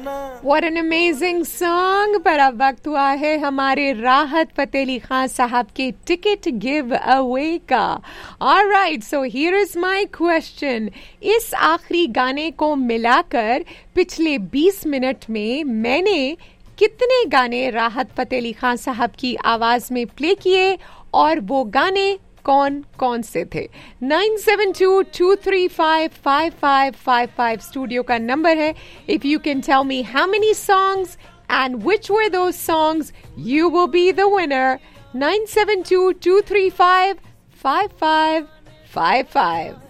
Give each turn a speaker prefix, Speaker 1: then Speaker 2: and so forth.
Speaker 1: What an amazing song! पर अब वक्त हुआ है हमारे राहत फ़तेह अली खान साहब के टिकट गिव अवे का. Alright, so here is my question. इस आखिरी गाने को मिलाकर पिछले 20 मिनट में मैंने कितने गाने राहत फ़तेह अली खान साहब की आवाज में प्ले किए और वो गाने कौन कौन से थे? 9722355555 स्टूडियो का नंबर है. If you can tell me how many songs and which were those songs, you will be the winner. 9722355555.